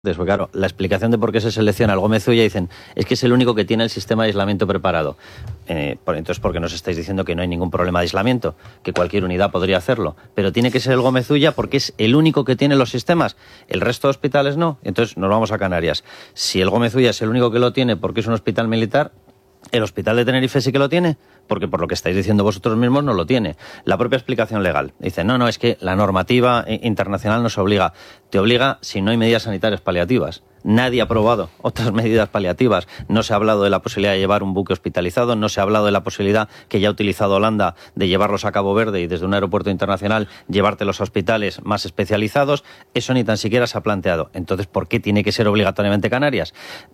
Porque claro, la explicación de por qué se selecciona el Gómez Ulla dicen es que es el único que tiene el sistema de aislamiento preparado. Entonces, ¿por qué nos estáis diciendo que no hay ningún problema de aislamiento? Que cualquier unidad podría hacerlo. Pero tiene que ser el Gómez Ulla porque es el único que tiene los sistemas. El resto de hospitales no. Entonces, nos vamos a Canarias. Si el Gómez Ulla es el único que lo tiene porque es un hospital militar, ¿el hospital de Tenerife sí que lo tiene? Porque por lo que estáis diciendo vosotros mismos no lo tiene. La propia explicación legal dice, no, es que la normativa internacional nos obliga. Te obliga si no hay medidas sanitarias paliativas. Nadie ha aprobado otras medidas paliativas. No se ha hablado de la posibilidad de llevar un buque hospitalizado, no se ha hablado de la posibilidad que ya ha utilizado Holanda de llevarlos a Cabo Verde y desde un aeropuerto internacional llevártelos a hospitales más especializados. Eso ni tan siquiera se ha planteado. Entonces, ¿por qué tiene que ser obligatoriamente Canarias?